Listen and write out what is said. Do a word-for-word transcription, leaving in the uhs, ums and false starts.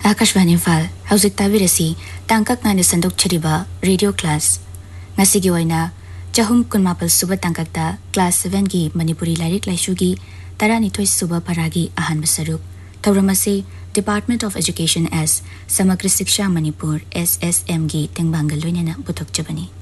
आकाशवाणी इम्फाल हौजिक ताबिरसी तांकक नाने संदोक छरिबा radio class ngasi oina chahum kunmapal suba tangkakta class seven gi manipuri lairik laishu gi taranithoi suba paragi ahan basaruk tauramasi Department of Education as Samagra Siksha Manipur S S M gi tengbangal loinena butok jabani